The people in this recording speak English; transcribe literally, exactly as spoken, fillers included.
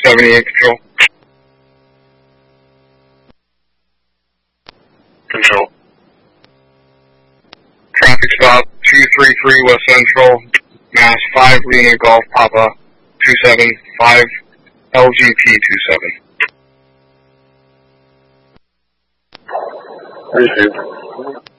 seventy-eight Control. Control. Traffic stop two three three West Central, Mass five Lima Golf Papa two seven five L G P two seven. Received.